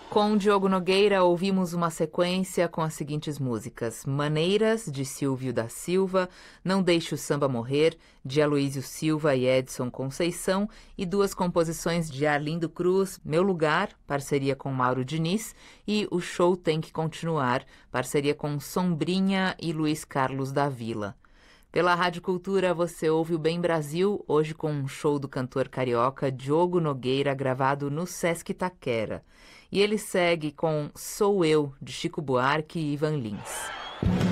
Com Diogo Nogueira, ouvimos uma sequência com as seguintes músicas: Maneiras, de Silvio da Silva, Não Deixe o Samba Morrer, de Aloísio Silva e Edson Conceição, e duas composições de Arlindo Cruz, Meu Lugar, parceria com Mauro Diniz, e O Show Tem Que Continuar, parceria com Sombrinha e Luiz Carlos da Vila. Pela Rádio Cultura, você ouve o Bem Brasil, hoje com um show do cantor carioca Diogo Nogueira, gravado no Sesc Itaquera. E ele segue com Sou Eu, de Chico Buarque e Ivan Lins.